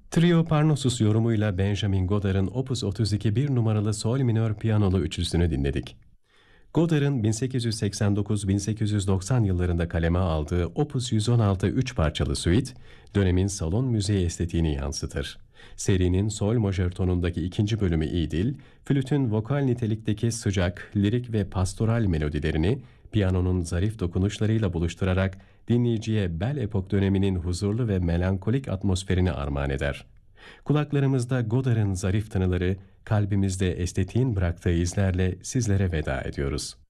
Trio Parnassus yorumuyla Benjamin Godard'ın Opus 32 bir numaralı sol minör piyanolu üçlüsünü dinledik. Godard'ın 1889-1890 yıllarında kaleme aldığı Opus 116 üç parçalı süit, dönemin salon müziği estetiğini yansıtır. Serinin sol majör tonundaki ikinci bölümü İdil, flütün vokal nitelikteki sıcak, lirik ve pastoral melodilerini piyanonun zarif dokunuşlarıyla buluşturarak dinleyiciye Belle Époque döneminin huzurlu ve melankolik atmosferini armağan eder. Kulaklarımızda Godard'ın zarif tınıları, kalbimizde estetiğin bıraktığı izlerle sizlere veda ediyoruz.